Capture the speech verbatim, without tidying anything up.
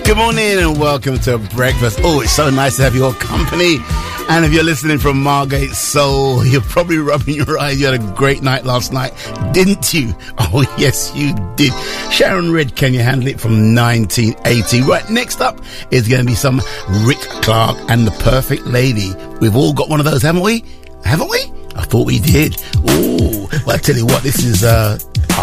Good morning and welcome to breakfast. Oh, it's so nice to have your company. And if you're listening from Margate Soul, you're probably rubbing your eyes. You had a great night last night, didn't you? Oh, yes, you did. Sharon Red, Can You Handle It from nineteen eighty. Right, next up is going to be some Rick Clark and the Perfect Lady. We've all got one of those, haven't we? Haven't we? I thought we did. Oh, well, I tell you what, this is... uh